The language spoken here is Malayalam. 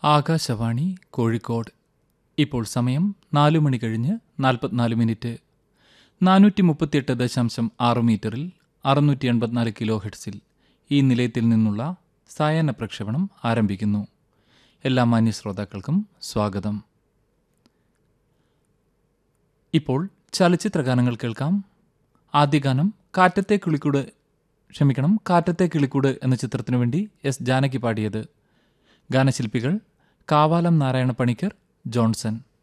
ആകാശവാണി കോഴിക്കോട്. ഇപ്പോൾ സമയം 4 മണി കഴിഞ്ഞ് 44 മിനിറ്റ്. 438.6 മീറ്ററിൽ 684 കിലോ ഹെർട്സിൽ ഈ നിലയത്തിൽ നിന്നുള്ള സായാഹ്ന പ്രക്ഷേപണം ആരംഭിക്കുന്നു. എല്ലാ മാന്യ ശ്രോതാക്കൾക്കും സ്വാഗതം. ഇപ്പോൾ ചലച്ചിത്രഗാനങ്ങൾ കേൾക്കാം. ആദ്യ ഗാനം കാറ്റത്തെ കിളിക്കൂട് എന്ന ചിത്രത്തിനു വേണ്ടി എസ് ജാനകി പാടിയത്. ഗാനശില്പികൾ കാവാലം നാരായണ പണിക്കർ, ജോൺസൺ.